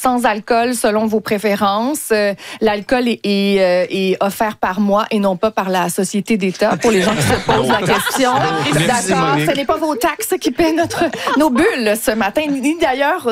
sans alcool selon vos préférences. L'alcool est offert par moi et non pas par la Société d'État pour les gens qui se posent la question. Merci, D'accord, Monique. ce n'est pas vos taxes qui paient nos bulles ce matin, ni d'ailleurs